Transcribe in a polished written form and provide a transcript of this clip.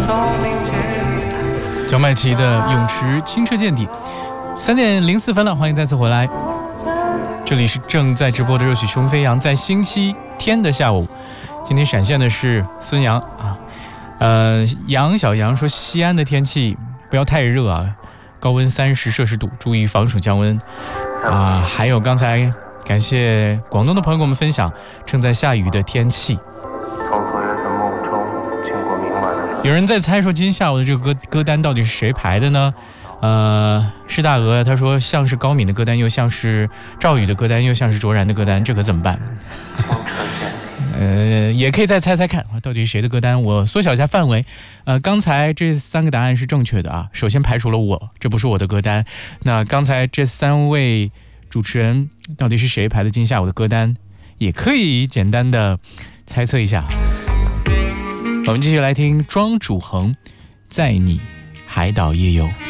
焦麦琪的泳池清澈见底。3点04分了，欢迎再次回来。这里是正在直播的热血熊飞扬，在星期天的下午，今天闪现的是孙杨啊。小杨说西安的天气不要太热啊，高温30摄氏度，注意防暑降温啊。还有刚才感谢广东的朋友给我们分享正在下雨的天气。有人在猜说今天下午的这个歌单到底是谁排的呢？是大鹅，他说像是高敏的歌单，又像是赵宇的歌单，又像是卓然的歌单，这可怎么办？也可以再猜猜看到底是谁的歌单。我缩小一下范围，刚才这3个答案是正确的啊。首先排除了我，这不是我的歌单。那刚才这3位主持人到底是谁排的今下午的歌单，也可以简单的猜测一下。我们继续来听庄主恒《载你海岛夜游》。